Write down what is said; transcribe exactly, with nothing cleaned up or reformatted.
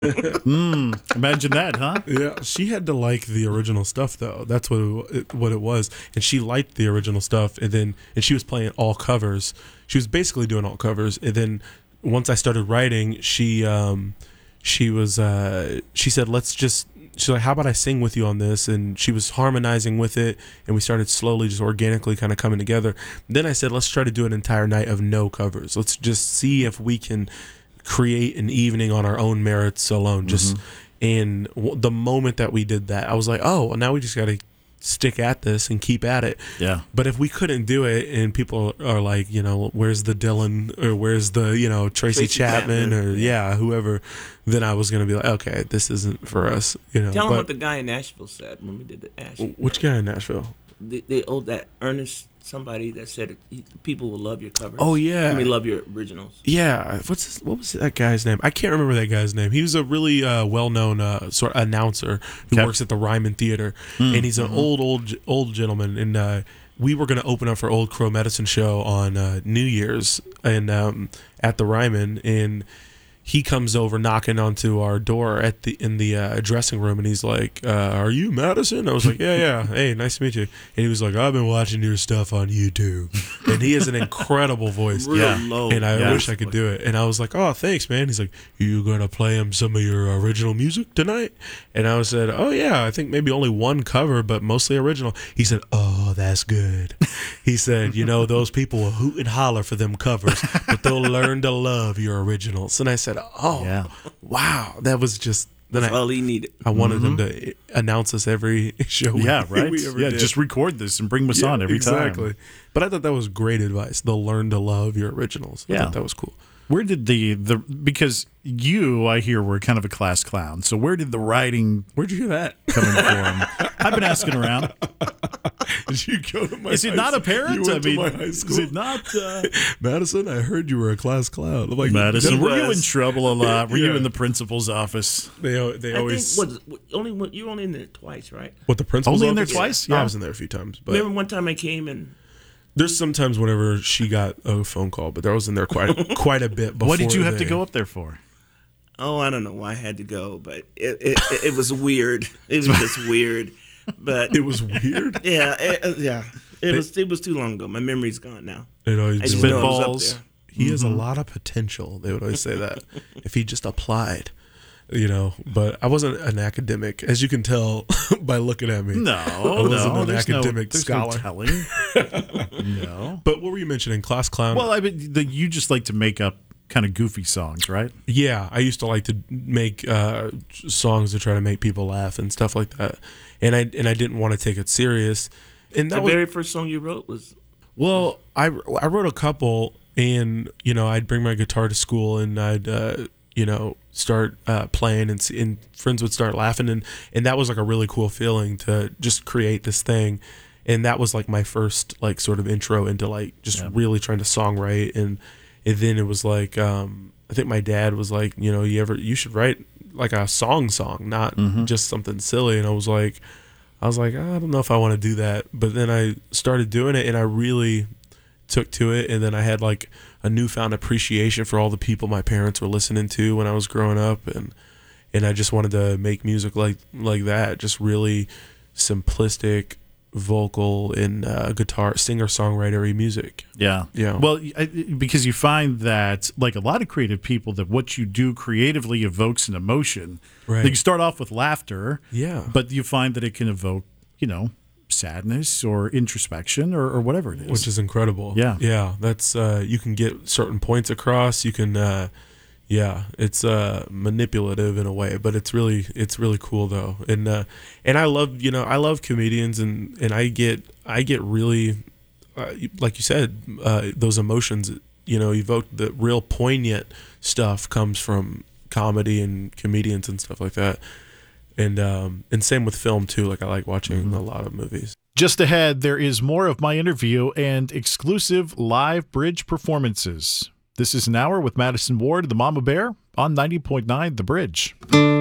mm, imagine that, huh? Yeah, she had to like the original stuff though. That's what it, what it was, and she liked the original stuff. And then and she was playing all covers. She was basically doing all covers. And then once I started writing, she um, she was uh, she said, "Let's just." She's like, "How about I sing with you on this?" And she was harmonizing with it, and we started slowly, just organically, kind of coming together. Then I said, "Let's try to do an entire night of no covers. Let's just see if we can create an evening on our own merits alone." Just mm-hmm. And w- the moment that we did that, I was like, "Oh, well, now we just got to stick at this and keep at it." Yeah. But if we couldn't do it, and people are like, you know, "Where's the Dylan?" or "Where's the, you know, Tracy, Tracy Chapman?" Chapman or yeah. yeah, whoever, then I was gonna be like, "Okay, this isn't for us." You know. Tell but, them what the guy in Nashville said when we did the Asheville. Which guy in Nashville? They, they owed that Ernest somebody that said he, people will love your covers. Oh yeah, I mean love your originals. Yeah, what's his, what was that guy's name? I can't remember that guy's name. He was a really uh, well-known uh, sort of announcer who okay. works at the Ryman Theater, mm, and he's an mm-hmm. old, old, old gentleman. And uh, we were going to open up for Old Crow Medicine Show on uh, New Year's, and um, at the Ryman, and he comes over knocking onto our door at the in the uh, dressing room, and he's like, uh, "Are you Madison?" I was like, "Yeah, yeah. Hey, nice to meet you." And he was like, "I've been watching your stuff on YouTube," and he has an incredible voice. Real yeah, low. And I yeah. wish I could do it. And I was like, "Oh, thanks, man." He's like, "You gonna play him some of your original music tonight?" And I said, "Oh yeah, I think maybe only one cover, but mostly original." He said, "Oh, that's good." He said, "You know, those people will hoot and holler for them covers, but they'll learn to love your originals." And I said, "Oh, yeah. Wow, that was just." Then That's I, all he needed. I wanted mm-hmm. him to announce us every show. Yeah, we, right. We ever yeah, did. Just record this and bring us yeah, on every exactly. time. But I thought that was great advice. They'll learn to love your originals. I yeah, thought that was cool. Where did the the because you I hear were kind of a class clown. So where did the writing? Where'd you hear that coming from? I've been asking around. Did you go to my? Is it not apparent? You went I mean, to my high school? Is it not? Uh... Madison, I heard you were a class clown. I'm like, Madison, were you in trouble a lot? Were yeah. you in the principal's office? They they I always think, what, only what, you were only in there twice, right? What the principal's only in there office? twice? Yeah. Yeah, I was in there a few times. But remember one time I came and. There's sometimes whenever she got a phone call, but I was in there quite quite a bit before. What did you have they, to go up there for? Oh, I don't know why I had to go, but it it, it, it was weird. It was just weird, but it was weird. Yeah, it, yeah. It was it was too long ago. My memory's gone now. It always I just know I was up spitballs. there. He mm-hmm. has a lot of potential. They would always say that if he just applied. You know, but I wasn't an academic, as you can tell by looking at me. No, I wasn't no, an there's academic no, there's scholar. No telling. No. But what were you mentioning? Class clown? Well, I mean, the, you just like to make up kind of goofy songs, right? Yeah, I used to like to make uh, songs to try to make people laugh and stuff like that, and I and I didn't want to take it serious. And that the was, very first song you wrote was. Well, I I wrote a couple, and you know, I'd bring my guitar to school, and I'd. Uh, you know, start uh, playing and, see, and friends would start laughing. And, and that was like a really cool feeling to just create this thing. And that was like my first like sort of intro into like just yeah. really trying to songwrite. And, and then it was like, um, I think my dad was like, you know, you ever, you should write like a song song, not mm-hmm. just something silly. And I was like, I was like, I don't know if I want to do that. But then I started doing it and I really took to it. And then I had like a newfound appreciation for all the people my parents were listening to when I was growing up, and and I just wanted to make music like like that, just really simplistic vocal and uh, guitar singer songwritery music. Yeah, yeah. Well, I, because you find that like a lot of creative people, that what you do creatively evokes an emotion. Right. Like you start off with laughter, yeah, but you find that it can evoke, you know, sadness or introspection or, or whatever it is, which is incredible. Yeah, yeah. That's uh, you can get certain points across. You can, uh, yeah. It's uh, manipulative in a way, but it's really it's really cool though. And uh, and I love you know I love comedians, and, and I get I get really uh, like you said uh, those emotions you know evoked. The real poignant stuff comes from comedy and comedians and stuff like that. And um, and same with film too. Like I like watching mm-hmm. a lot of movies. Just ahead, there is more of my interview and exclusive live bridge performances. This is an hour with Madison Ward, the Mama Bear, on ninety point nine The Bridge.